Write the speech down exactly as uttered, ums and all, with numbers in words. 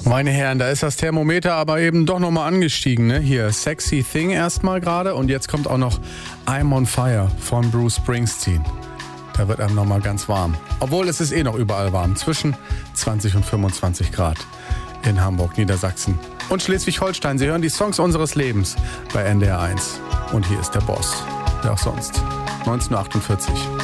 Meine Herren, da ist das Thermometer aber eben doch nochmal angestiegen, ne? Hier, Sexy Thing erstmal gerade und jetzt kommt auch noch I'm on Fire von Bruce Springsteen. Da wird einem nochmal ganz warm. Obwohl es ist eh noch überall warm. Zwischen zwanzig und fünfundzwanzig Grad in Hamburg, Niedersachsen und Schleswig-Holstein. Sie hören die Songs unseres Lebens bei N D R eins. Und hier ist der Boss. Wer auch sonst. neunzehn Uhr achtundvierzig.